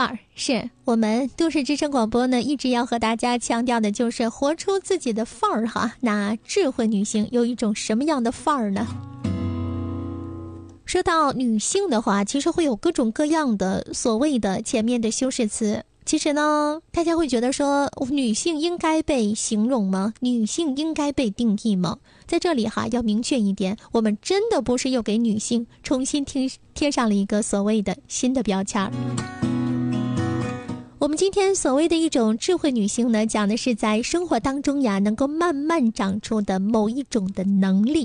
范儿，是我们都市之声广播呢一直要和大家强调的就是活出自己的范儿哈。那智慧女性有一种什么样的范儿呢？说到女性的话，其实会有各种各样的所谓的前面的修饰词。其实呢，大家会觉得说女性应该被形容吗？女性应该被定义吗？在这里哈，要明确一点，我们真的不是又给女性重新贴上了一个所谓的新的标签。我们今天所谓的一种智慧女性呢，讲的是在生活当中呀，能够慢慢长出的某一种的能力。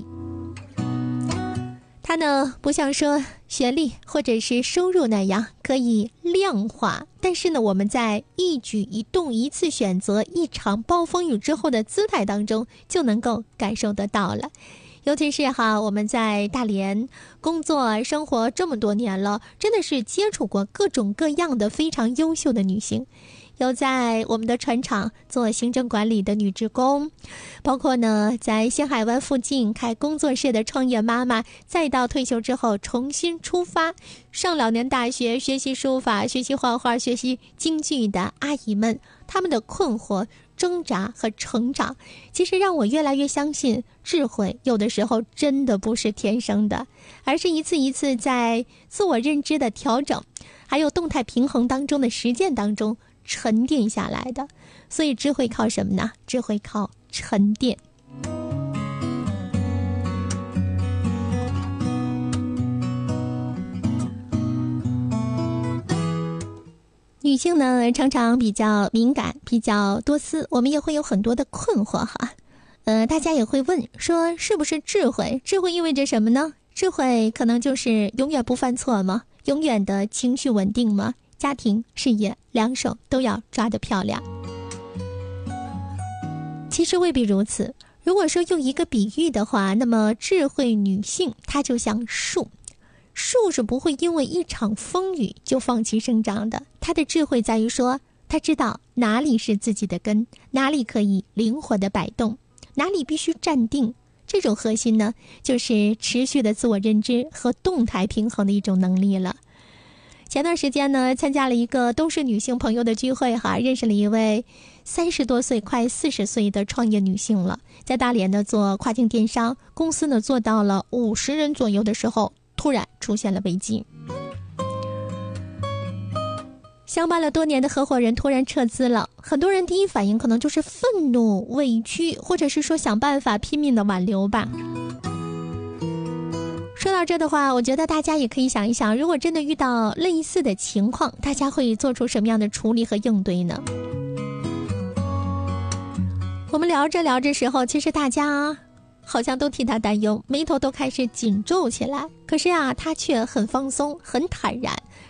它呢，不像说学历或者是收入那样可以量化，但是呢，我们在一举一动、一次选择、一场暴风雨之后的姿态当中，就能够感受得到了。尤其是哈，我们在大连工作生活这么多年了，真的是接触过各种各样的非常优秀的女性。有在我们的船厂做行政管理的女职工，包括呢在新海湾附近开工作室的创业妈妈，再到退休之后重新出发上老年大学学习书法、学习画画、学习京剧的阿姨们，她们的困惑、挣扎和成长，其实让我越来越相信，智慧有的时候真的不是天生的，而是一次一次在自我认知的调整，还有动态平衡当中的实践当中沉淀下来的。所以智慧靠什么呢？智慧靠沉淀。女性呢常常比较敏感，比较多思，我们也会有很多的困惑哈。大家也会问说，是不是智慧？智慧意味着什么呢？智慧可能就是永远不犯错吗？永远的情绪稳定吗？家庭、事业两手都要抓得漂亮。其实未必如此。如果说用一个比喻的话，那么智慧女性她就像树，树是不会因为一场风雨就放弃生长的。她的智慧在于说，她知道哪里是自己的根，哪里可以灵活的摆动，哪里必须站定。这种核心呢，就是持续的自我认知和动态平衡的一种能力了。前段时间呢，参加了一个都是女性朋友的聚会哈，认识了一位30多岁快40岁的创业女性了，在大连呢做跨境电商，公司呢做到了50人左右的时候，突然出现了危机。相伴了多年的合伙人突然撤资了，很多人第一反应可能就是愤怒、委屈，或者是说想办法拼命的挽留吧。说到这的话，我觉得大家也可以想一想，如果真的遇到类似的情况，大家会做出什么样的处理和应对呢？我们聊着聊着时候，其实大家好像都替他担忧，眉头都开始紧皱起来。可是啊，他却很放松，很坦然，